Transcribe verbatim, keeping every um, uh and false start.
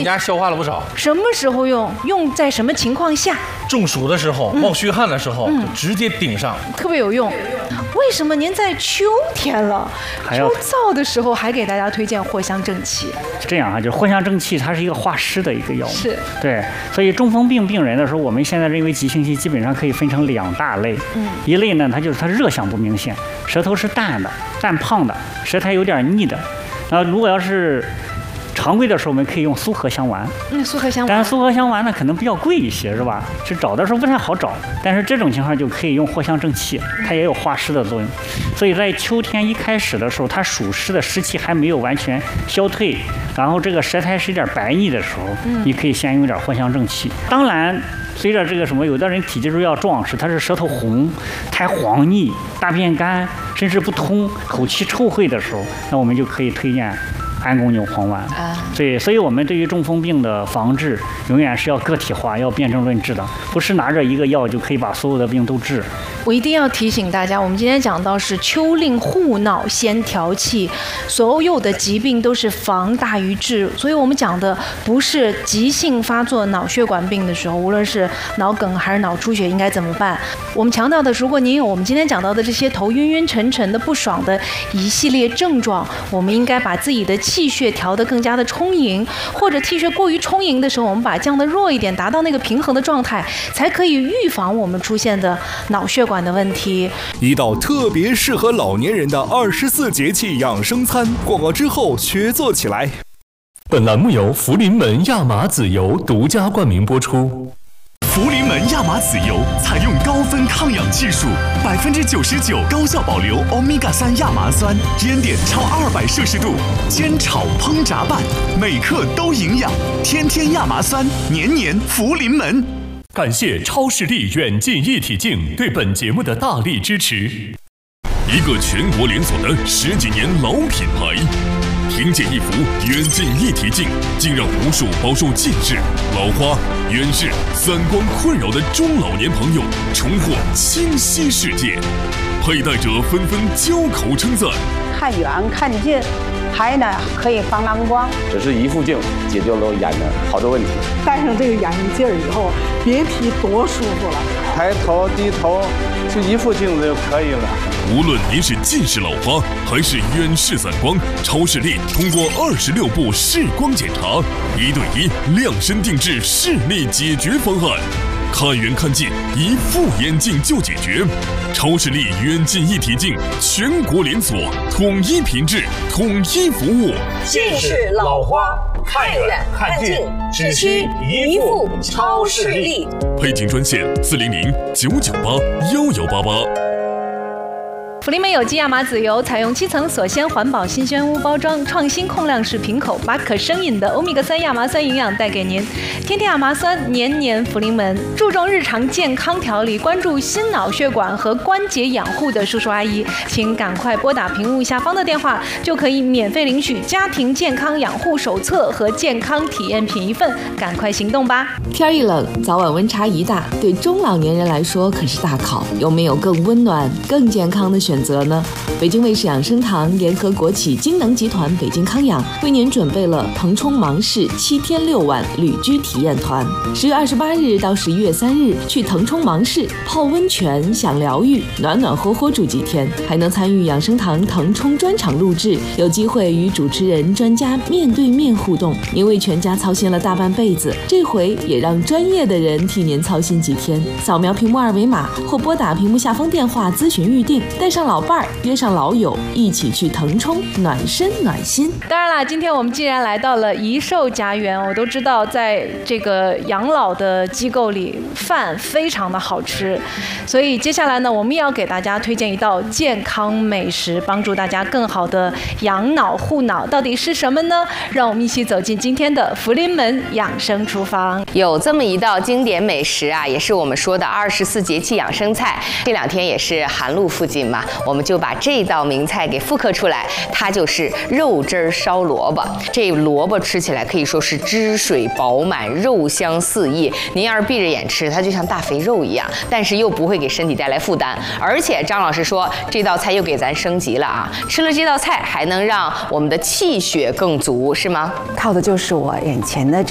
们家消化了不少。 什么时候用？用在什么情况下？ 中暑的时候，冒虚汗的时候， 嗯、 就直接顶上， 特别有用。为什么您在秋天了，秋燥的时候还给大家推荐藿香正气？ 这样啊，就是藿香正气，它是一个化湿的一个药物。 是。 对，所以中风病病人的时候，我们现在认为急性期基本上可以分成两大类。嗯。一类呢，它就是它热象不明显，舌头是淡的、淡胖的，舌苔有点腻的。然后如果要是常规的时候，我们可以用苏合香丸。 嗯，苏合香丸。 但是苏合香丸呢，可能比较贵一些，是吧？是找的时候不太好找。但是这种情况就可以用藿香正气，它也有化湿的作用。所以在秋天一开始的时候，它暑湿的湿气还没有完全消退，然后这个舌苔是有点白腻的时候，嗯、你可以先用点藿香正气。当然，随着这个什么，有的人体积肉要壮实，他是舌头红、苔黄腻、大便干，甚至不通、口气臭秽的时候，那我们就可以推荐安宫牛黄丸。啊，对，所以我们对于中风病的防治，永远是要个体化，要辨证论治的，不是拿着一个药就可以把所有的病都治。 我一定要提醒大家，我们今天讲到是秋令护脑先调气，所有的疾病都是防大于治，所以我们讲的不是急性发作脑血管病的时候，无论是脑梗还是脑出血应该怎么办。我们强调的，如果您有我们今天讲到的这些头晕晕沉沉的不爽的一系列症状，我们应该把自己的气血调得更加的充盈，或者气血过于充盈的时候，我们把它降得弱一点，达到那个平衡的状态，才可以预防我们出现的脑血管的问题。 一道特别适合老年人的二十四节气养生餐，广告之后学做起来。 本栏目由福临门亚麻籽油独家冠名播出。 福临门亚麻籽油采用高分抗氧技术，百分之九十九高效保留欧米伽三亚麻酸，烟点超二百摄氏度，煎炒烹炸拌，每克都营养。天天亚麻酸，年年福临门。 感谢超视力远近一体镜对本节目的大力支持。一个全国连锁的十几年老品牌，听见一幅远近一体镜，竟让无数饱受近视、老花、远视、散光困扰的中老年朋友重获清晰世界。佩戴者纷纷交口称赞： 看远看近，还呢可以防蓝光。 只是一副镜解决了眼的好多问题。 戴上这个眼镜以后，别提多舒服了。 抬头低头就一副镜子就可以了。 无论您是近视老花还是远视散光，超视力通过二十六步视光检查，一对一量身定制视力解决方案。看远看近，一副眼镜就解决。超视力远近一体镜全国连锁，统一品质，统一服务。 近视老花，看远看近，只需一副超视力。 配镜专线：四零零九九八幺幺八八。 福临门有机亚麻籽油采用七层锁鲜环保新鲜屋包装，创新控量式瓶口，把可生饮的欧米伽三亚麻酸营养带给您。天天亚麻酸，年年福临门，注重日常健康调理，关注心脑血管和关节养护的叔叔阿姨，请赶快拨打屏幕下方的电话，就可以免费领取家庭健康养护手册和健康体验品一份，赶快行动吧！ 天一冷，早晚温差一大，对中老年人来说可是大考。有没有更温暖、更健康的选择呢？北京卫视养生堂联合国企京能集团北京康养为您准备了腾冲芒市七天六晚旅居体验团，十月二十八日到十一月三日去腾冲芒市泡温泉享疗愈，暖暖和和住几天，还能参与养生堂腾冲专场录制，有机会与主持人专家面对面互动。您为全家操心了大半辈子，这回也让专业的人替您操心几天。扫描屏幕二维码或拨打屏幕下方电话咨询预定，带上老伴儿，约上老友，一起去腾冲暖身暖心。 当然啦，今天我们既然来到了颐寿家园，我都知道在这个养老的机构里饭非常的好吃，所以接下来呢，我们也要给大家推荐一道健康美食，帮助大家更好的养脑护脑。到底是什么呢？让我们一起走进今天的福临门养生厨房。 有这么一道经典美食啊，也是我们说的二十四节气养生菜。这两天也是寒露附近嘛，我们就把这道名菜给复刻出来，它就是肉汁烧萝卜。这萝卜吃起来可以说是汁水饱满，肉香四溢。您要是闭着眼吃，它就像大肥肉一样，但是又不会给身体带来负担。而且张老师说，这道菜又给咱升级了啊！吃了这道菜还能让我们的气血更足，是吗？ 靠的就是我眼前的这